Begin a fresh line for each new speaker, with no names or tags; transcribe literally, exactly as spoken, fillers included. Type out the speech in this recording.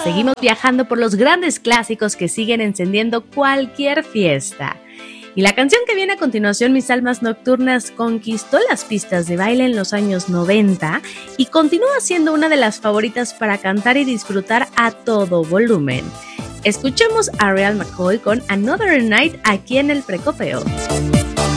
seguimos viajando por los grandes clásicos que siguen encendiendo cualquier fiesta. Y la canción que viene a continuación, Mis Almas Nocturnas, conquistó las pistas de baile en los años noventa y continúa siendo una de las favoritas para cantar y disfrutar a todo volumen. Escuchemos a Real McCoy con Another Night aquí en el Precopeo.